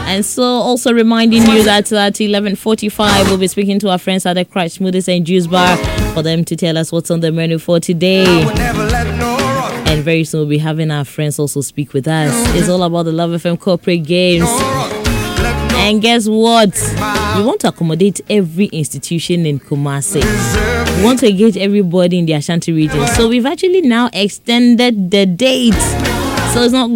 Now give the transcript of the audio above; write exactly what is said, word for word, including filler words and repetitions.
And so also reminding you that at eleven forty-five we'll be speaking to our friends at the Crash Smoothies and Juice Bar for them to tell us what's on the menu for today. And very soon we'll be having our friends also speak with us. It's all about the Love F M corporate games. And guess what? We want to accommodate every institution in Kumasi. We want to engage everybody in the Ashanti region. So we've actually now extended the date. So it's not